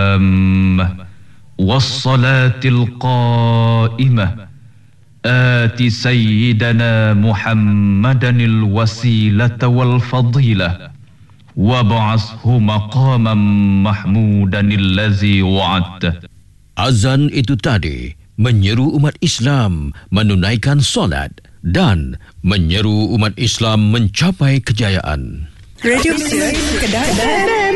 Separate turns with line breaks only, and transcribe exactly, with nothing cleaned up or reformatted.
والصلاة القائمة آت سيدنا محمدا الوسيلة والفضيلة وابعثه مقاما محمودا الذي وعدته.
Azan itu tadi menyeru umat Islam menunaikan solat dan menyeru umat Islam mencapai kejayaan.
Radio Kedah.